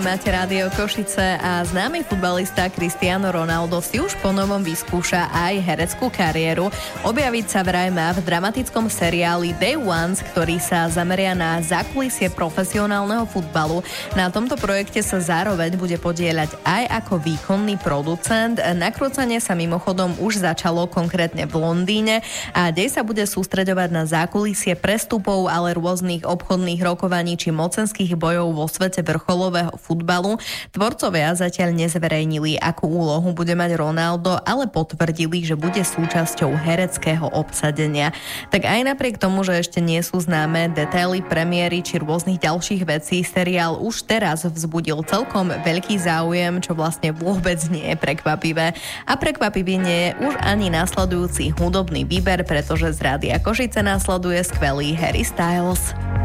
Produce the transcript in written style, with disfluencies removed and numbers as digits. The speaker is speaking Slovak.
Máte Rádio Košice a známy futbalista Cristiano Ronaldo si už po novom vyskúša aj hereckú kariéru. Objaviť sa vraj má v dramatickom seriáli Day Ones, ktorý sa zameria na zákulisie profesionálneho futbalu. Na tomto projekte sa zároveň bude podieľať aj ako výkonný producent. Nakrúcanie sa mimochodom už začalo konkrétne v Londýne a dej sa bude sústreďovať na zákulisie prestupov, ale rôznych obchodných rokovaní či mocenských bojov vo svete vrcholového futbalu. Tvorcovia zatiaľ nezverejnili, akú úlohu bude mať Ronaldo, ale potvrdili, že bude súčasťou hereckého obsadenia. Tak aj napriek tomu, že ešte nie sú známe detaily premiéry či rôznych ďalších vecí, seriál už teraz vzbudil celkom veľký záujem, čo vlastne vôbec nie je prekvapivé. A prekvapivý nie je už ani nasledujúci hudobný výber, pretože z Rádia Košice nasleduje skvelý Harry Styles.